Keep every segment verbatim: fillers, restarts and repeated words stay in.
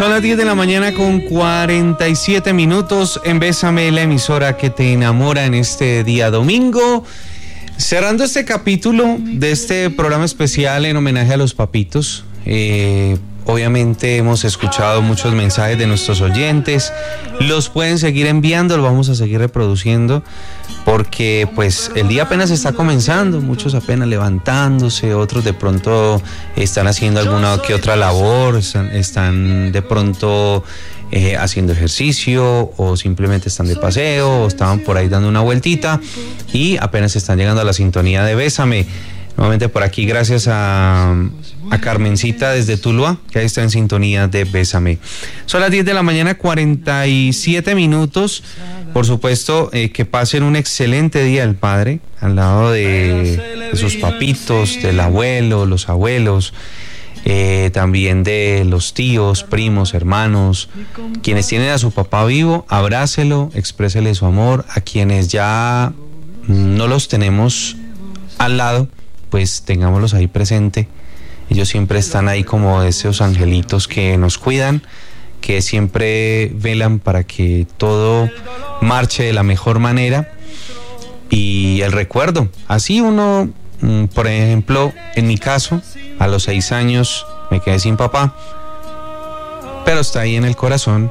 Son las diez de la mañana con cuarenta y siete minutos en Bésame, la emisora que te enamora en este día domingo. Cerrando este capítulo de este programa especial en homenaje a los papitos. Eh, obviamente hemos escuchado muchos mensajes de nuestros oyentes. Los pueden seguir enviando, los vamos a seguir reproduciendo. Porque pues el día apenas está comenzando, muchos apenas levantándose, otros de pronto están haciendo alguna que otra labor, están, están de pronto eh, haciendo ejercicio o simplemente están de paseo o estaban por ahí dando una vueltita y apenas están llegando a la sintonía de Bésame. Nuevamente por aquí gracias a, a Carmencita desde Tuluá, que ahí está en sintonía de Bésame. Son las diez de la mañana, cuarenta y siete minutos. Por supuesto, eh, que pasen un excelente día del padre, al lado de, de sus papitos, del abuelo, los abuelos, eh, también de los tíos, primos, hermanos. Quienes tienen a su papá vivo, abrácelo, exprésele su amor. A quienes ya no los tenemos al lado, pues tengámoslos ahí presente. Ellos siempre están ahí como esos angelitos que nos cuidan, que siempre velan para que todo marche de la mejor manera. Y el recuerdo, así uno, por ejemplo, en mi caso, a los seis años me quedé sin papá, pero está ahí en el corazón.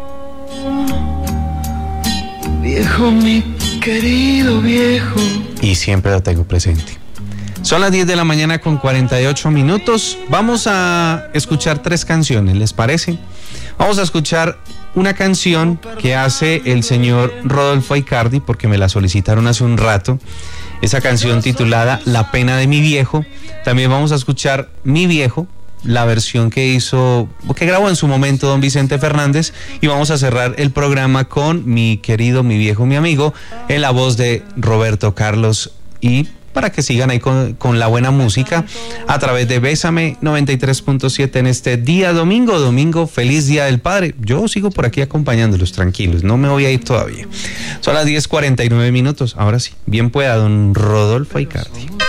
Viejo, mi querido viejo. Y siempre lo tengo presente. Son las diez de la mañana con cuarenta y ocho minutos. Vamos a escuchar tres canciones, ¿les parece? Vamos a escuchar una canción que hace el señor Rodolfo Aicardi, porque me la solicitaron hace un rato. Esa canción titulada La pena de mi viejo. También vamos a escuchar Mi viejo, la versión que hizo, que grabó en su momento don Vicente Fernández. Y vamos a cerrar el programa con Mi querido, mi viejo, mi amigo, en la voz de Roberto Carlos. Y para que sigan ahí con, con la buena música a través de Bésame noventa y tres punto siete en este día domingo, domingo, feliz Día del Padre. Yo sigo por aquí acompañándolos, tranquilos, no me voy a ir todavía. Son las diez cuarenta y nueve minutos, ahora sí, bien pueda don Rodolfo Aicardi.